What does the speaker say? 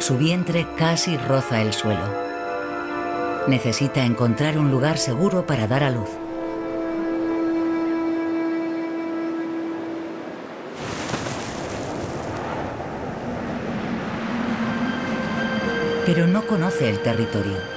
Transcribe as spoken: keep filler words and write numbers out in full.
Su vientre casi roza el suelo. Necesita encontrar un lugar seguro para dar a luz. Pero no conoce el territorio.